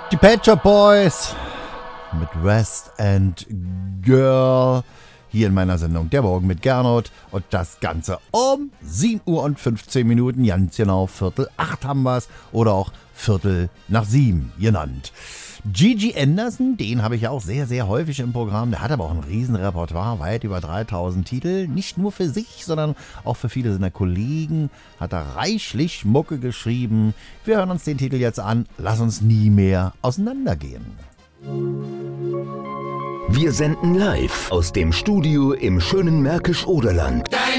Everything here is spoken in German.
Die Pet Shop Boys mit West End Girl hier in meiner Sendung Der Morgen mit Gernot und das Ganze um 7 Uhr und 15 Minuten, ganz genau 7:45 haben wir es oder auch 7:15 genannt. Gigi Anderson, den habe ich ja auch sehr, sehr häufig im Programm. Der hat aber auch ein riesen Repertoire, weit über 3000 Titel. Nicht nur für sich, sondern auch für viele seiner Kollegen hat er reichlich Mucke geschrieben. Wir hören uns den Titel jetzt an. Lass uns nie mehr auseinandergehen. Wir senden live aus dem Studio im schönen Märkisch-Oderland.